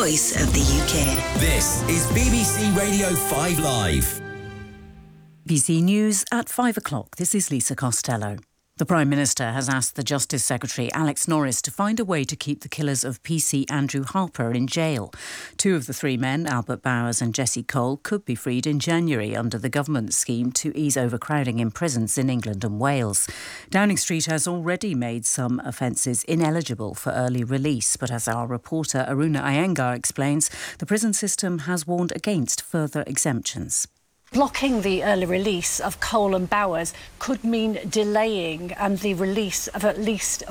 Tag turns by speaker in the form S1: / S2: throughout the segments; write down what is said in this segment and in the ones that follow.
S1: voice of the UK.
S2: This is BBC Radio 5 Live.
S3: BBC News at 5 o'clock. This is Lisa Costello. The Prime Minister has asked the Justice Secretary Alex Norris to find a way to keep the killers of PC Andrew Harper in jail. Two of the three men, Albert Bowers and Jesse Cole, could be freed in January under the government's scheme to ease overcrowding in prisons in England and Wales. Downing Street has already made some offences ineligible for early release, but as our reporter Aruna Iyengar explains, the prison system has warned against further exemptions.
S4: Blocking the early release of Cole and Bowers could mean delaying the release of at least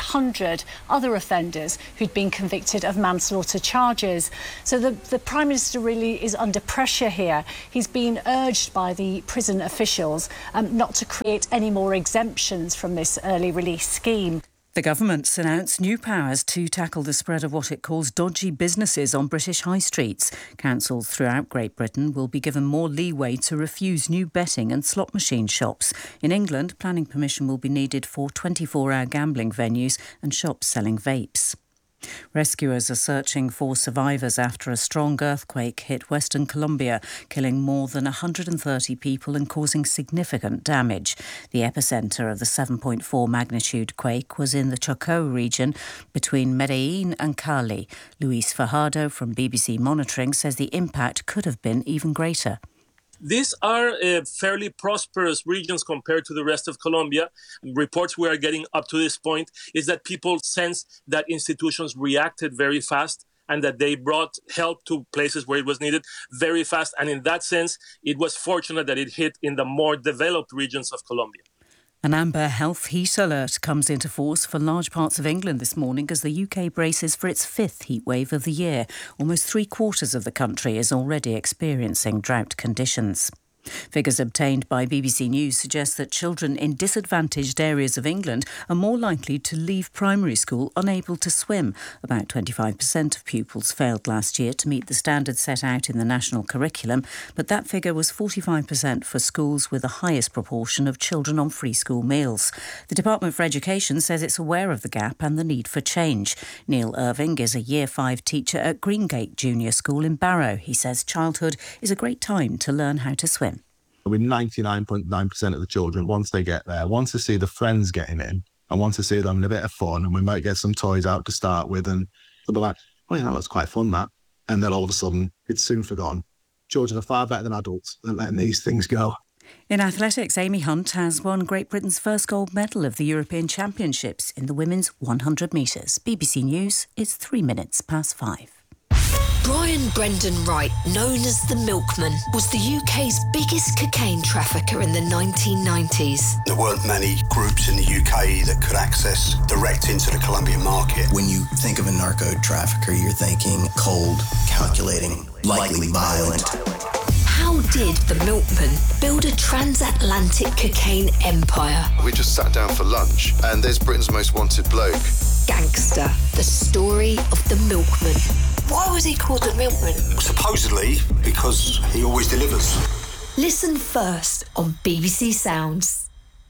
S4: 500 other offenders who'd been convicted of manslaughter charges. So the Prime Minister really is under pressure here. He's been urged by the prison officials not to create any more exemptions from this early release scheme.
S3: The government's announced new powers to tackle the spread of what it calls dodgy businesses on British high streets. Councils throughout Great Britain will be given more leeway to refuse new betting and slot machine shops. In England, planning permission will be needed for 24-hour gambling venues and shops selling vapes. Rescuers are searching for survivors after a strong earthquake hit Western Colombia, killing more than 130 people and causing significant damage. The epicentre of the 7.4 magnitude quake was in the Chocó region between Medellín and Cali. Luis Fajardo from BBC Monitoring says the impact could have been even greater.
S5: These are fairly prosperous regions compared to the rest of Colombia. Reports we are getting up to this point is that people sense that institutions reacted very fast and that they brought help to places where it was needed very fast. And in that sense, it was fortunate that it hit in the more developed regions of Colombia.
S3: An amber health heat alert comes into force for large parts of England this morning as the UK braces for its fifth heat wave of the year. Almost three-quarters of the country is already experiencing drought conditions. Figures obtained by BBC News suggest that children in disadvantaged areas of England are more likely to leave primary school unable to swim. About 25% of pupils failed last year to meet the standards set out in the national curriculum, but that figure was 45% for schools with the highest proportion of children on free school meals. The Department for Education says it's aware of the gap and the need for change. Neil Irving is a Year 5 teacher at Greengate Junior School in Barrow. He says childhood is a great time to learn how to swim.
S6: With 99.9% of the children, once they get there, want to see the friends getting in and want to see them having a bit of fun, and we might get some toys out to start with, and they'll be like, oh yeah, that looks quite fun, that. And then all of a sudden, it's soon forgotten. Children are far better than adults at letting these things go.
S3: In athletics, Amy Hunt has won Great Britain's first gold medal of the European Championships in the women's 100 metres. BBC News, it's 3 minutes past 5.
S1: Brian Brendan Wright, known as the Milkman, was the UK's biggest cocaine trafficker in the 1990s.
S7: There weren't many groups in the UK that could access direct into the Colombian market.
S8: When you think of a narco trafficker, you're thinking cold, calculating, likely violent.
S1: How did the Milkman build a transatlantic cocaine empire?
S9: We just sat down for lunch and there's Britain's most wanted bloke.
S1: Gangster, the story of the Milkman. Why was he called the Milkman?
S7: Supposedly because he always delivers.
S1: Listen first on BBC Sounds.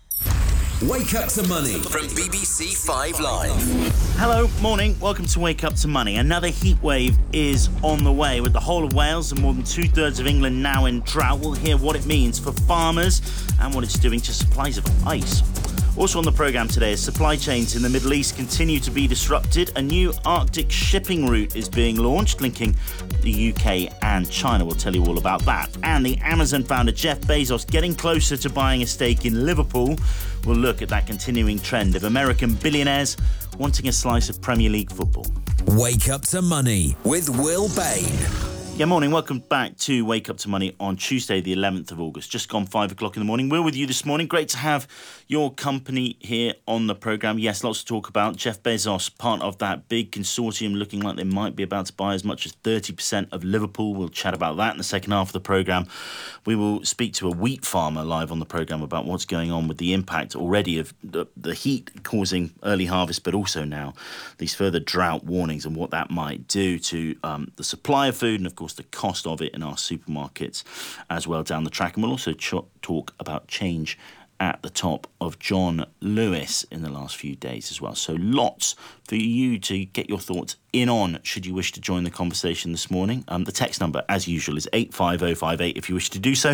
S2: Wake Up to Money from BBC 5 Live.
S10: Hello, morning. Welcome to Wake Up to Money. Another heat wave is on the way with the whole of Wales and more than 2/3 of England now in drought. We'll hear what it means for farmers and what it's doing to supplies of ice. Also on the programme today, as supply chains in the Middle East continue to be disrupted, a new Arctic shipping route is being launched, linking the UK and China. We'll tell you all about that. And the Amazon founder Jeff Bezos getting closer to buying a stake in Liverpool. We'll look at that continuing trend of American billionaires wanting a slice of Premier League football.
S2: Wake Up to Money with Will Bain.
S10: Yeah, morning. Welcome back to Wake Up to Money on Tuesday, the 11th of August. Just gone 5 o'clock in the morning. We're with you this morning. Great to have your company here on the programme. Yes, lots to talk about. Jeff Bezos, part of that big consortium, looking like they might be about to buy as much as 30% of Liverpool. We'll chat about that in the second half of the programme. We will speak to a wheat farmer live on the programme about what's going on with the impact already of the heat causing early harvest, but also now these further drought warnings and what that might do to the supply of food and, of course, the cost of it in our supermarkets as well down the track. And we'll also talk about change at the top of John Lewis in the last few days as well. So lots for you to get your thoughts in on should you wish to join the conversation this morning. The text number, as usual, is 85058 if you wish to do so.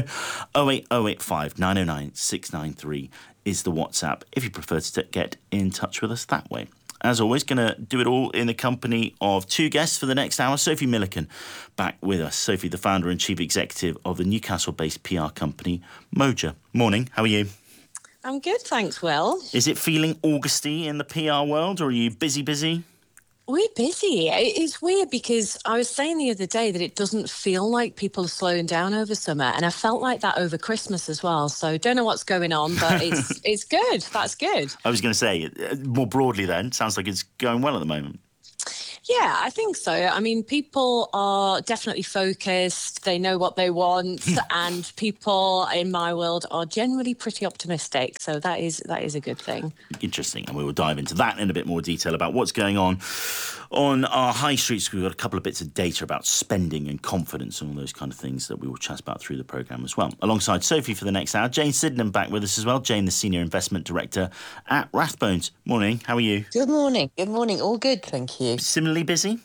S10: 08085 909 693 is the WhatsApp if you prefer to get in touch with us that way. As always, going to do it all in the company of two guests for the next hour. Sophie Milliken back with us. Sophie, the founder and chief executive of the Newcastle-based PR company Moja. Morning, how are you?
S11: I'm good, thanks, Will.
S10: Is it feeling Augusty in the PR world, or are you busy?
S11: We're busy. It's weird because I was saying the other day that it doesn't feel like people are slowing down over summer, and I felt like that over Christmas as well. So don't know what's going on, but it's good. That's good.
S10: I was going to say, more broadly then, sounds like it's going well at the moment.
S11: Yeah, I think so. I mean, people are definitely focused. They know what they want, and people in my world are generally pretty optimistic. So that is a good thing.
S10: Interesting, and we will dive into that in a bit more detail about what's going on our high streets. We've got a couple of bits of data about spending and confidence and all those kind of things that we will chat about through the programme as well. Alongside Sophie for the next hour, Jane Sydenham back with us as well. Jane, the Senior Investment Director at Rathbones. Morning, how are you?
S12: Good morning. All good, thank you.
S10: Similarly busy?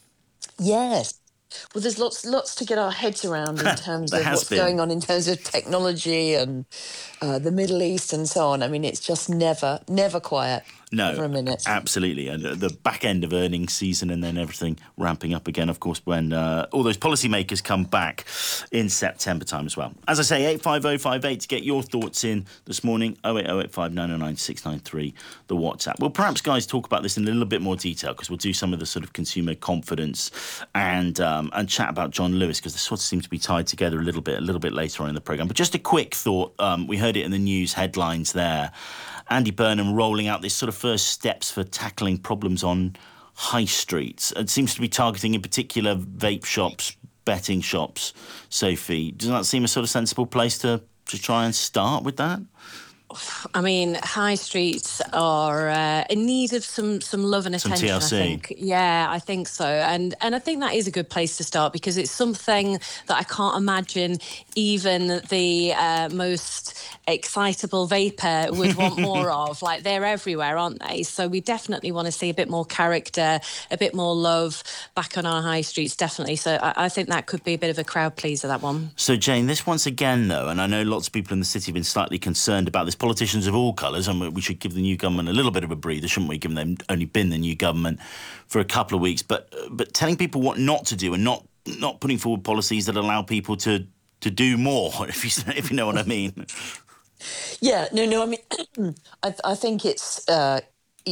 S12: Yes. Well, there's lots to get our heads around in terms of what's going on in terms of technology and the Middle East and so on. I mean, it's just never quiet.
S10: No,
S12: for a minute.
S10: Absolutely. And the back end of earnings season and then everything ramping up again, of course, when all those policymakers come back in September time as well. As I say, 85058 to get your thoughts in this morning, 08085 909 693, the WhatsApp. We'll perhaps, guys, talk about this in a little bit more detail because we'll do some of the sort of consumer confidence and chat about John Lewis because they sort of seem to be tied together a little bit later on in the programme. But just a quick thought, we heard it in the news headlines there. Andy Burnham rolling out this sort of first steps for tackling problems on high streets. It seems to be targeting in particular vape shops, betting shops. Sophie, does that seem a sort of sensible place to try and start with that?
S11: I mean, high streets are in need of some love and attention.
S10: Some TLC.
S11: I think. Yeah, I think so, and I think that is a good place to start because it's something that I can't imagine even the most excitable vapor would want more of. Like, they're everywhere, aren't they? So we definitely want to see a bit more character, a bit more love back on our high streets, definitely. So I think that could be a bit of a crowd pleaser, that one.
S10: So, Jane, this once again, though, and I know lots of people in the city have been slightly concerned about this, politicians of all colours, and we should give the new government a little bit of a breather, shouldn't we, given they've only been the new government for a couple of weeks, but telling people what not to do and not putting forward policies that allow people to do more, if you know what I mean.
S12: Yeah, no. I mean, I think it's there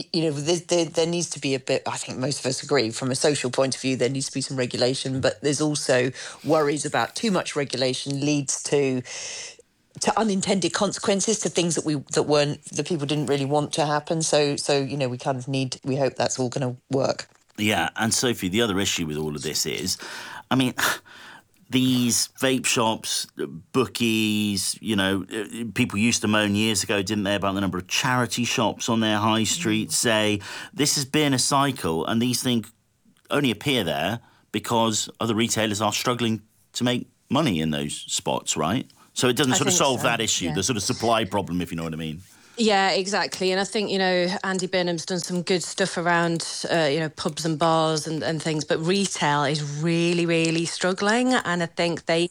S12: needs to be a bit. I think most of us agree from a social point of view there needs to be some regulation, but there's also worries about too much regulation leads to unintended consequences, to things that people didn't really want to happen. So we hope that's all going to work.
S10: Yeah, and Sophie, the other issue with all of this is, I mean, these vape shops, bookies, people used to moan years ago, didn't they, about the number of charity shops on their high street. Say this has been a cycle, and these things only appear there because other retailers are struggling to make money in those spots, right? So it doesn't sort of solve that issue, the sort of supply problem, if you know what I mean.
S11: Yeah, exactly. And I think, Andy Burnham's done some good stuff around, pubs and bars and things, but retail is really, really struggling. And I think they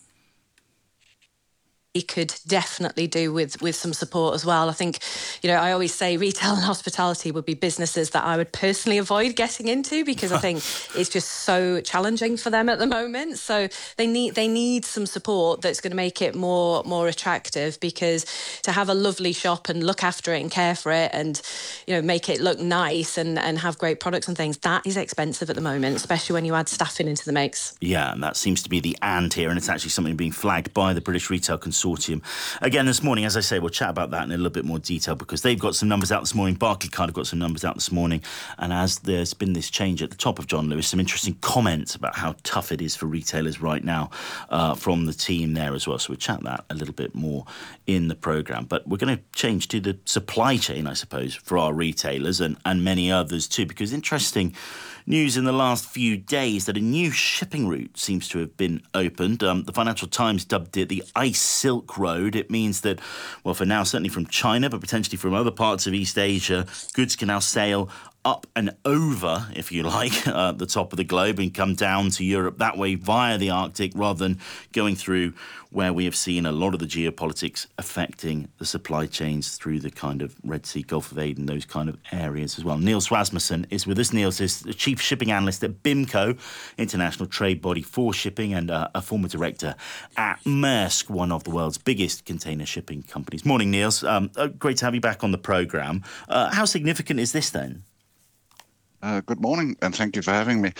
S11: could definitely do with some support as well. I think, I always say retail and hospitality would be businesses that I would personally avoid getting into because I think it's just so challenging for them at the moment. So they need some support that's going to make it more attractive, because to have a lovely shop and look after it and care for it and, make it look nice and have great products and things, that is expensive at the moment, especially when you add staffing into the mix.
S10: Yeah, and that seems to be the and here, and it's actually something being flagged by the British Retail Consortium. Again, this morning, as I say, we'll chat about that in a little bit more detail because they've got some numbers out this morning. Barclaycard have got some numbers out this morning. And as there's been this change at the top of John Lewis, some interesting comments about how tough it is for retailers right now from the team there as well. So we'll chat that a little bit more in the programme. But we're going to change to the supply chain, I suppose, for our retailers and many others too, because interesting news in the last few days that a new shipping route seems to have been opened. The Financial Times dubbed it the Ice Silk Road. It means that, well, for now, certainly from China, but potentially from other parts of East Asia, goods can now sail up and over, if you like, the top of the globe and come down to Europe that way via the Arctic rather than going through where we have seen a lot of the geopolitics affecting the supply chains through the kind of Red Sea, Gulf of Aden, those kind of areas as well. Niels Rasmussen is with us. Niels is the Chief Shipping Analyst at BIMCO, International Trade Body for Shipping, and a former director at Maersk, one of the world's biggest container shipping companies. Morning, Niels. Great to have you back on the programme. How significant is this then?
S13: Good morning, and thank you for having me.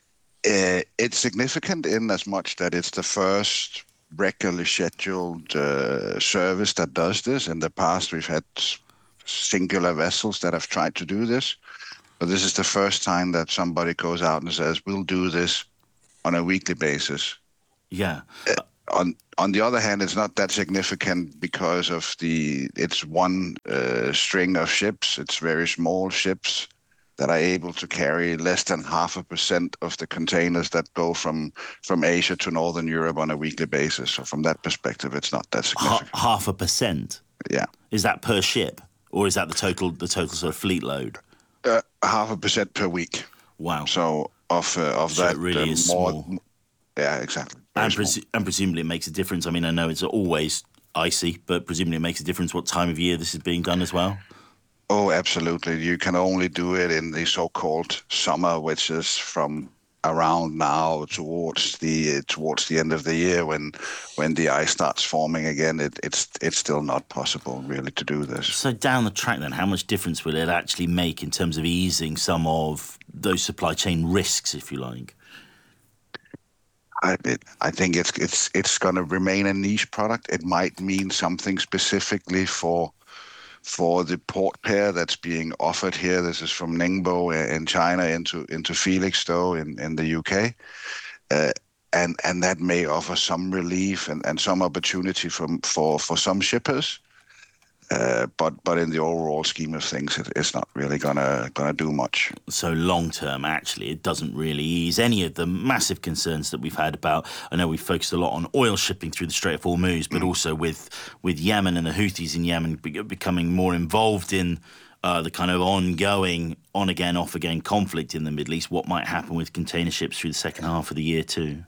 S13: It's significant in as much that it's the first regularly scheduled service that does this. In the past, we've had singular vessels that have tried to do this, but this is the first time that somebody goes out and says, we'll do this on a weekly basis.
S10: Yeah.
S13: On the other hand, it's not that significant because of it's one string of ships. It's very small ships that are able to carry less than 0.5% of the containers that go from Asia to Northern Europe on a weekly basis. So from that perspective, it's not that significant.
S10: 0.5%?
S13: Yeah.
S10: Is that per ship, or is that the total sort of fleet load?
S13: 0.5% per week.
S10: Wow.
S13: So of that,
S10: it really is
S13: more.
S10: Small.
S13: Yeah, exactly.
S10: And presumably it makes a difference. I mean, I know it's always icy, but presumably it makes a difference what time of year this is being done as well.
S13: Oh, absolutely. You can only do it in the so-called summer, which is from around now towards the end of the year when the ice starts forming again. It's still not possible really to do this.
S10: So down the track then, how much difference will it actually make in terms of easing some of those supply chain risks, if you like?
S13: I think it's going to remain a niche product. It might mean something specifically for the port pair that's being offered here. This is from Ningbo in China into Felixstowe in the UK. And that may offer some relief and some opportunity for some shippers. But in the overall scheme of things, it's not really gonna do much.
S10: So long term, actually, it doesn't really ease any of the massive concerns that we've had about. I know we've focused a lot on oil shipping through the Strait of Hormuz, but also with Yemen and the Houthis in Yemen becoming more involved in the kind of ongoing on-again, off-again conflict in the Middle East. What might happen with container ships through the second half of the year too?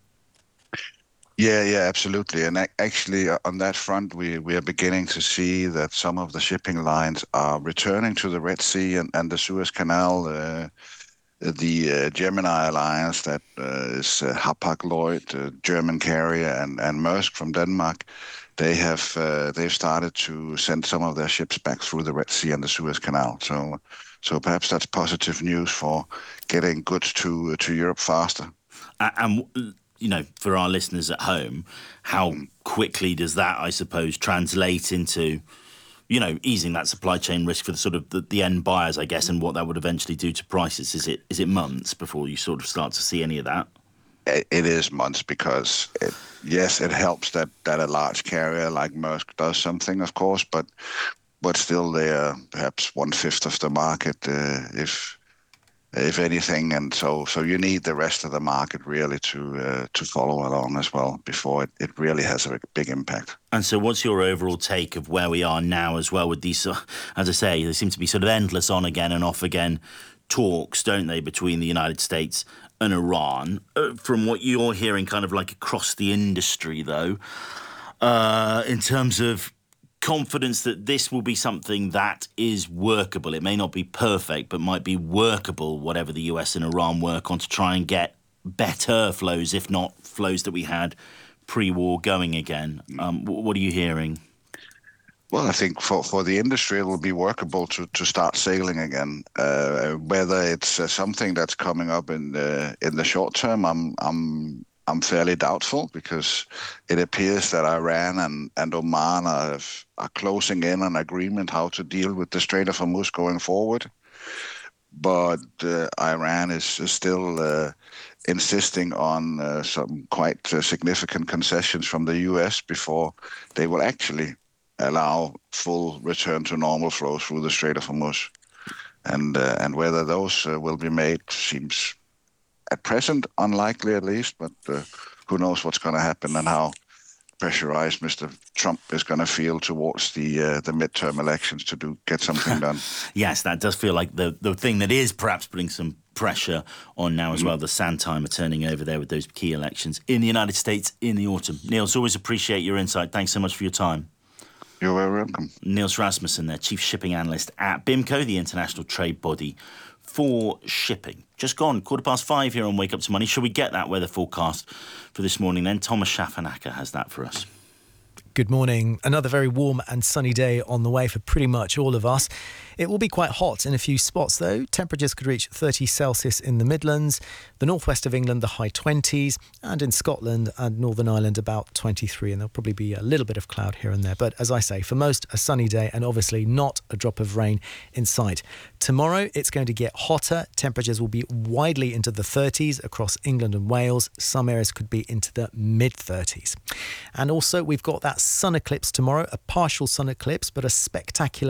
S13: Yeah, absolutely. And actually, on that front, we are beginning to see that some of the shipping lines are returning to the Red Sea and the Suez Canal. The Gemini Alliance, that is Hapag-Lloyd, a German carrier, and Maersk from Denmark, they've started to send some of their ships back through the Red Sea and the Suez Canal. So perhaps that's positive news for getting goods to Europe faster.
S10: And you know, for our listeners at home, how quickly does that, I suppose, translate into, you know, easing that supply chain risk for the sort of the end buyers, I guess, and what that would eventually do to prices? Is it months before you sort of start to see any of that?
S13: It is months because, it helps that a large carrier like Maersk does something, of course, but still they are perhaps 1/5 of the market, if anything, and so you need the rest of the market really to follow along as well before it really has a big impact.
S10: And so what's your overall take of where we are now as well with these, as I say, there seem to be sort of endless on again and off again talks, don't they, between the United States and Iran? From what you're hearing kind of like across the industry, though, in terms of confidence that this will be something that is workable. It may not be perfect, but might be workable, whatever the US and Iran work on, to try and get better flows, if not flows that we had pre-war going again. What are you hearing?
S13: Well, I think for the industry, it will be workable to start sailing again. Whether it's something that's coming up in the short term, I'm fairly doubtful, because it appears that Iran and Oman are closing in on agreement how to deal with the Strait of Hormuz going forward. But Iran is still insisting on some quite significant concessions from the US before they will actually allow full return to normal flow through the Strait of Hormuz. and whether those will be made seems at present unlikely, at least. But who knows what's going to happen and how pressurized Mr. Trump is going to feel towards the midterm elections to get something done.
S10: Yes, that does feel like the thing that is perhaps putting some pressure on now as well, the sand timer turning over there with those key elections in the United States in the autumn. Niels, always appreciate your insight. Thanks so much for your time.
S13: You're very welcome.
S10: Niels Rasmussen there, Chief Shipping Analyst at BIMCO, the international trade body for shipping. Just gone, 5:15 here on Wake Up to Money. Shall we get that weather forecast for this morning then? Thomas Schaffernacker has that for us.
S14: Good morning. Another very warm and sunny day on the way for pretty much all of us. It will be quite hot in a few spots, though. Temperatures could reach 30 Celsius in the Midlands, the northwest of England, the high 20s, and in Scotland and Northern Ireland, about 23. And there'll probably be a little bit of cloud here and there. But as I say, for most, a sunny day and obviously not a drop of rain in sight. Tomorrow, it's going to get hotter. Temperatures will be widely into the 30s across England and Wales. Some areas could be into the mid-30s. And also, we've got that sun eclipse tomorrow, a partial sun eclipse, but a spectacular